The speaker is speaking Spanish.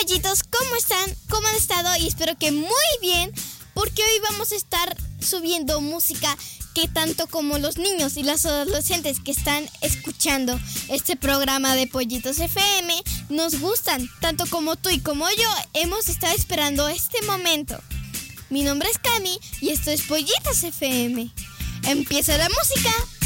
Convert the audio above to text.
pollitos, ¿cómo están? ¿Cómo han estado? Y espero que muy bien, porque hoy vamos a estar subiendo música que tanto como los niños y los adolescentes que están escuchando este programa de Pollitos FM nos gustan, tanto como tú y como yo hemos estado esperando este momento. Mi nombre es Cami y esto es Pollitos FM. ¡Empieza la música!